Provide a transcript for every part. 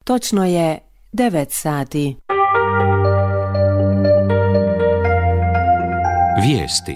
Točno je 9 sati. Vijesti.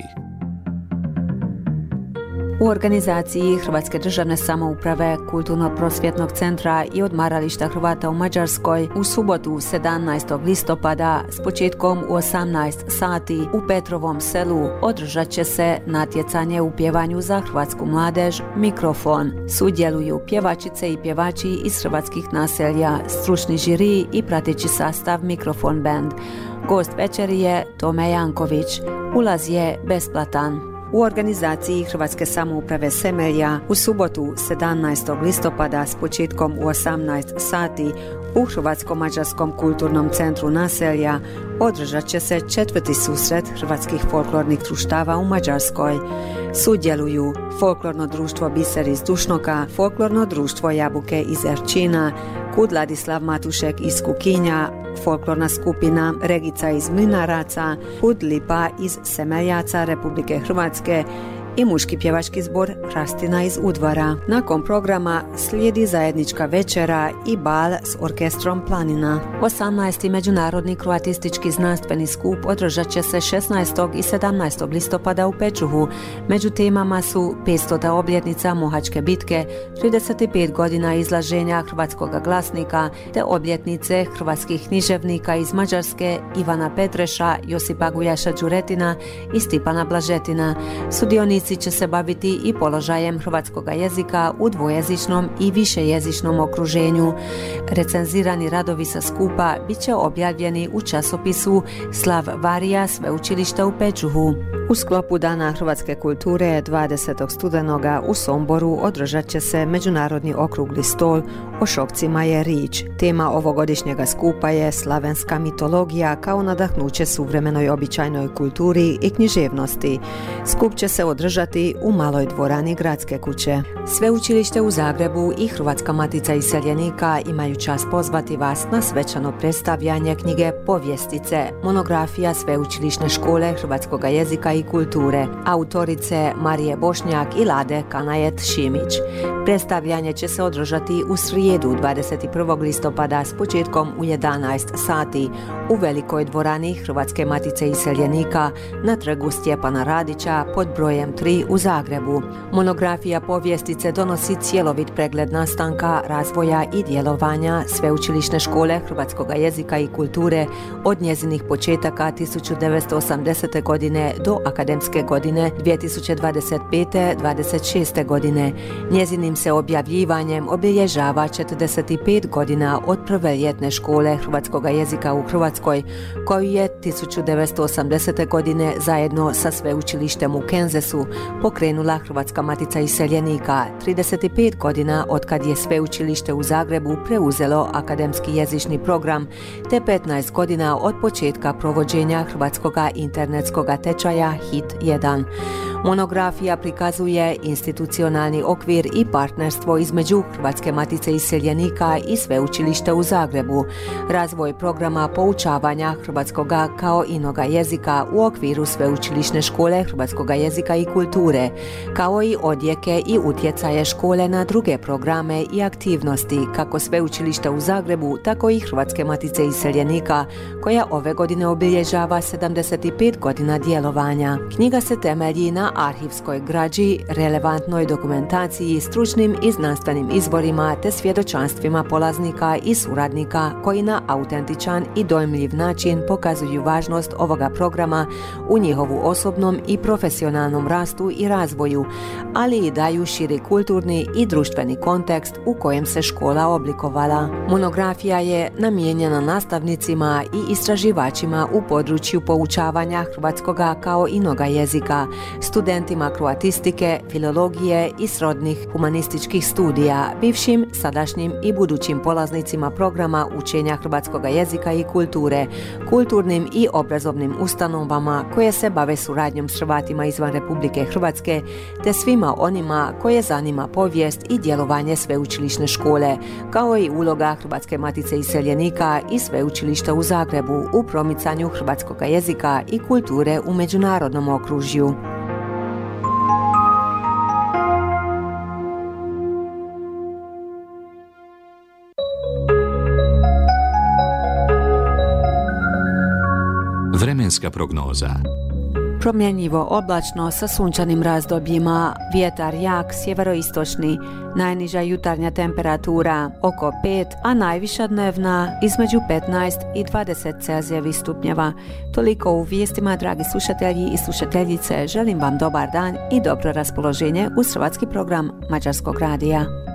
U organizaciji Hrvatske državne samouprave, Kulturno-prosvjetnog centra i odmarališta Hrvata u Mađarskoj u subotu 17. listopada s početkom u 18 sati u Petrovom selu održat će se natjecanje u pjevanju za hrvatsku mladež Mikrofon. Sudjeluju pjevačice i pjevači iz hrvatskih naselja, stručni žiri i prateći sastav Mikrofon band. Gost večeri je Tome Janković. Ulaz je besplatan. U organizaciji Hrvatske samouprave Semelja u subotu 17. listopada s početkom u 18 sati u Hrvatsko-mađarskom kulturnom centru naselja održat će se 4. susret hrvatskih folklornih društava u Mađarskoj. Sudjeluju Folklorno društvo Biser iz Dušnoka, Folklorno društvo Jabuke iz Erčina, Kud Ladislav Matušek iz Kukinja, Folklorna skupina Regica iz Mlinaraca, Kud Lipa iz Semeljaca Republike Hrvatske i muški pjevački zbor Hrastina iz Udvara. Nakon programa slijedi zajednička večera i bal s orkestrom Planina. 18. međunarodni kroatistički znanstveni skup održat će se 16. i 17. listopada u Pečuhu. Među temama su 500. obljetnica Mohačke bitke, 35 godina izlaženja hrvatskog glasnika te obljetnice hrvatskih književnika iz Mađarske Ivana Petreša, Josipa Gujaša Đuretina i Stipana Blažetina. Sudionici će se baviti i položajem hrvatskog jezika u dvojezičnom i višejezičnom okruženju. Recenzirani radovi sa skupa bit će objavljeni u časopisu Slav Varija Sveučilišta u Pečuhu. U sklopu Dana hrvatske kulture 20. studenoga u Somboru održat će se međunarodni okrugli stol O šokcima je rič. Tema ovogodišnjega skupa je slavenska mitologija kao nadahnuće suvremenoj običajnoj kulturi i književnosti. Skup će se održati u maloj dvorani Gradske kuće. Sveučilište u Zagrebu i Hrvatska matica iseljenika imaju čast pozvati vas na svečano predstavljanje knjige Povjestice, monografija Sveučilišne škole hrvatskog jezika i kulture, autorice Marije Bošnjak i Lade Kanajet Šimić. Predstavljanje će se održati u srijedu 21. listopada s početkom u 11 sati u velikoj dvorani Hrvatske matice iseljenika na trgu Stjepana Radića pod brojem 3 u Zagrebu. Monografija Povjestice donosi cjelovit pregled nastanka, razvoja i djelovanja Sveučilišne škole hrvatskog jezika i kulture od njezinih početaka 1980. godine do akademske godine 2025-26. godine. Njezinim se objavljivanjem obilježava 45 godina od prve ljetne škole hrvatskog jezika u Hrvatskoj, koju je 1980. godine zajedno sa sveučilištem u Kenzesu pokrenula Hrvatska matica iseljenika, 35 godina od kad je sveučilište u Zagrebu preuzelo akademski jezični program, te 15 godina od početka provođenja hrvatskog internetskog tečaja HIT 1. Monografija prikazuje institucionalni okvir i partnerstvo između Hrvatske matice iseljenika i sveučilišta u Zagrebu, razvoj programa poučavanja hrvatskoga kao inoga jezika u okviru Sveučilišne škole hrvatskog jezika i kulture, kao i odjeke i utjecaje škole na druge programe i aktivnosti kako sveučilišta u Zagrebu, tako i Hrvatske matice iseljenika, koja ove godine obilježava 75 godina djelovanja. Knjiga se temelji na arhivskoj građi, relevantnoj dokumentaciji, stručnim i znanstvenim izvorima te svjedočanstvima polaznika i suradnika koji na autentičan i dojmljiv način pokazuju važnost ovoga programa u njihovu osobnom i profesionalnom rastu i razvoju, ali i daju širi kulturni i društveni kontekst u kojem se škola oblikovala. Monografija je namijenjena nastavnicima i istraživačima u području poučavanja hrvatskoga kao inoga jezika, studentima kroatistike, filologije i srodnih humanističkih studija, bivšim, sadašnjim i budućim polaznicima programa učenja hrvatskoga jezika i kulture, kulturnim i obrazovnim ustanovama koje se bave suradnjom s Hrvatima izvan Republike Hrvatske, te svima onima koje zanima povijest i djelovanje sveučilišne škole, kao i uloga Hrvatske matice iseljenika i sveučilišta u Zagrebu u promicanju hrvatskog jezika i kulture u međunarodnom okružju. Vremenska prognoza. Promjenjivo oblačno sa sunčanim razdobljima, vjetar jak sjeveroistočni, najniža jutarnja temperatura oko 5, a najviša dnevna između 15 i 20 celzijevih stupnjeva. Toliko u vijestima, dragi slušatelji i slušateljice. Želim vam dobar dan i dobro raspoloženje uz hrvatski program Mađarskog radija.